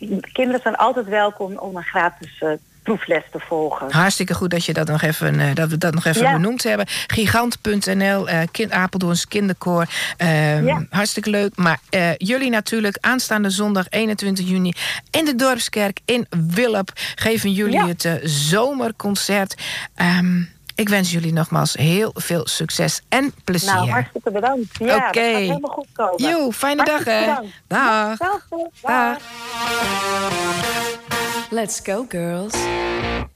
kinderen zijn altijd welkom om een gratis proefles te volgen. Hartstikke goed dat je dat nog even, dat we dat nog even benoemd hebben. Gigant.nl, Apeldoorns Kinderkoor. Hartstikke leuk. Maar jullie natuurlijk aanstaande zondag 21 juni... in de Dorpskerk in Wilp geven jullie het zomerconcert. Ik wens jullie nogmaals heel veel succes en plezier. Nou, hartstikke bedankt. Ja, dat gaat helemaal goed komen. Jo, fijne dag, hè. Bedankt. Dag. Dag. Let's go, girls.